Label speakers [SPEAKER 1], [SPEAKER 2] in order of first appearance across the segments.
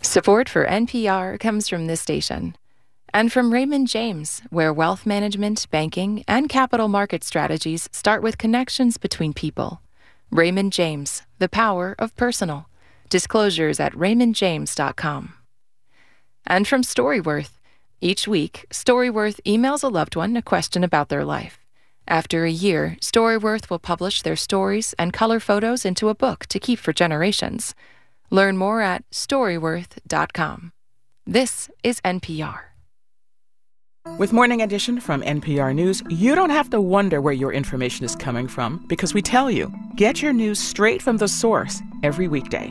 [SPEAKER 1] Support for NPR comes from this station and from Raymond James, where wealth management, banking, and capital market strategies start with connections between people. Raymond James, the power of personal. Disclosures at raymondjames.com. And from Storyworth. Each week, Storyworth emails a loved one a question about their life. After a year, Storyworth will publish their stories and color photos into a book to keep for generations. Learn more at storyworth.com. This is NPR.
[SPEAKER 2] With Morning Edition from NPR News, you don't have to wonder where your information is coming from because we tell you. Get your news straight from the source every weekday.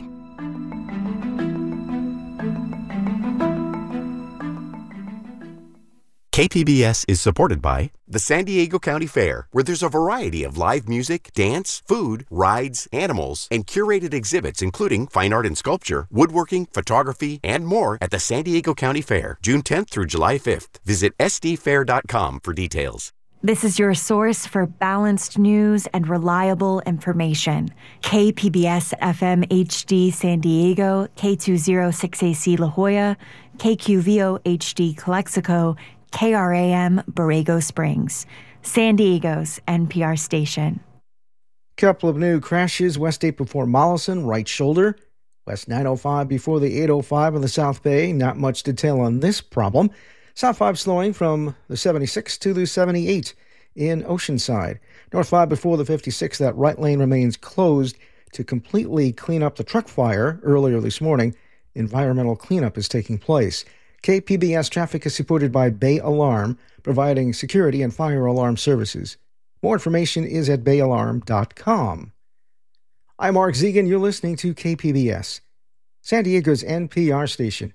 [SPEAKER 3] KPBS is supported by the San Diego County Fair, where there's a variety of live music, dance, food, rides, animals, and curated exhibits, including fine art and sculpture, woodworking, photography, and more at the San Diego County Fair, June 10th through July 5th. Visit sdfair.com for details.
[SPEAKER 4] This is your source for balanced news and reliable information. KPBS FM HD San Diego, K206AC La Jolla, KQVO HD Calexico, KRAM Borrego Springs, San Diego's NPR station.
[SPEAKER 5] Couple of new crashes. West 8 before Mollison, right shoulder. West 905 before the 805 on the South Bay. Not much detail on this problem. South 5 slowing from the 76 to the 78 in Oceanside. North 5 before the 56. That right lane remains closed to completely clean up the truck fire earlier this morning. Environmental cleanup is taking place. KPBS traffic is supported by Bay Alarm, providing security and fire alarm services. More information is at bayalarm.com. I'm Mark Zegan. You're listening to KPBS, San Diego's NPR station.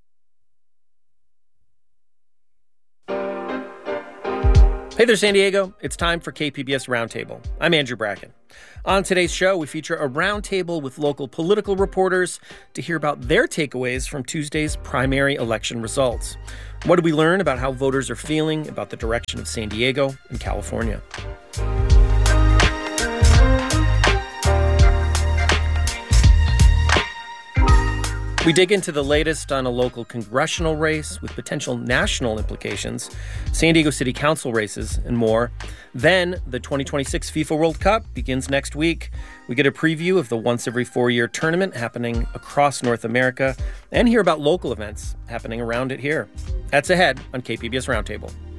[SPEAKER 6] Hey there, San Diego. It's time for KPBS Roundtable. I'm Andrew Bracken. On today's show, we feature a roundtable with local political reporters to hear about their takeaways from Tuesday's primary election results. What did we learn about how voters are feeling about the direction of San Diego and California? We dig into the latest on a local congressional race with potential national implications, San Diego City Council races, and more. Then, the 2026 FIFA World Cup begins next week. We get a preview of the once-every-4-year tournament happening across North America and hear about local events happening around it here. That's ahead on KPBS Roundtable.